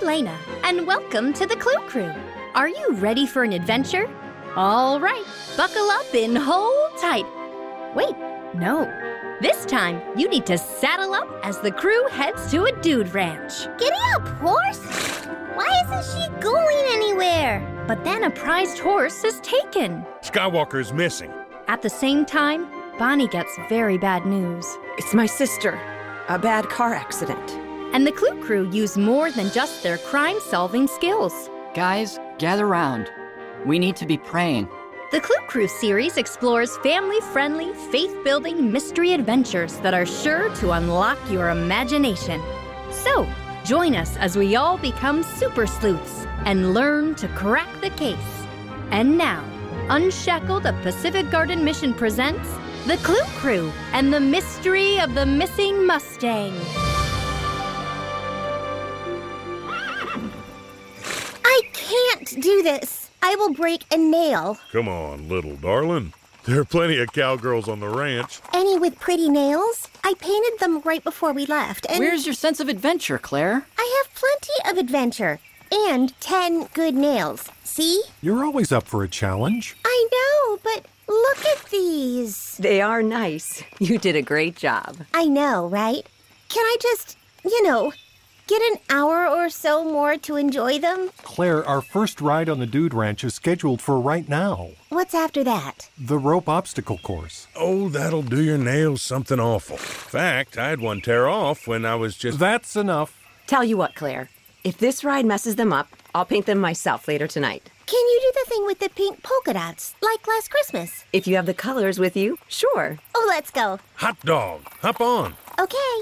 Lena, and welcome to the Clue Crew. Are you ready for an adventure? All right, buckle up and hold tight. Wait, no. This time, you need to saddle up as the crew heads to a dude ranch. Giddy up, horse! Why isn't she going anywhere? But then a prized horse is taken. Skywalker is missing. At the same time, Bonnie gets very bad news. It's my sister. A bad car accident. And the Clue Crew use more than just their crime-solving skills. Guys, gather round. We need to be praying. The Clue Crew series explores family-friendly, faith-building mystery adventures that are sure to unlock your imagination. So, join us as we all become super sleuths and learn to crack the case. And now, Unshackled of Pacific Garden Mission presents The Clue Crew and the Mystery of the Missing Mustang. I can't do this. I will break a nail. Come on, little darling. There are plenty of cowgirls on the ranch. Any with pretty nails? I painted them right before we left, and Where's your sense of adventure, Claire? I have plenty of adventure. And 10 good nails. See? You're always up for a challenge. I know, but look at these. They are nice. You did a great job. I know, right? Can I just, get an hour or so more to enjoy them? Claire, our first ride on the Dude Ranch is scheduled for right now. What's after that? The rope obstacle course. Oh, that'll do your nails something awful. In fact, I had one tear off when I was just... That's enough. Tell you what, Claire. If this ride messes them up, I'll paint them myself later tonight. Can you do the thing with the pink polka dots, like last Christmas? If you have the colors with you, sure. Oh, let's go. Hot dog. Hop on. Okay.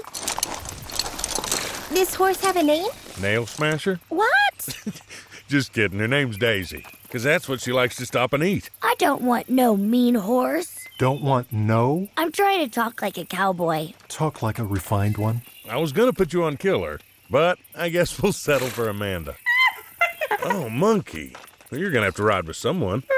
This horse have a name? Nail smasher? What? Just kidding. Her name's Daisy. Because that's what she likes to stop and eat. I don't want no mean horse. Don't want no? I'm trying to talk like a cowboy. Talk like a refined one. I was going to put you on Killer, but I guess we'll settle for Amanda. Oh, monkey. Well, you're going to have to ride with someone.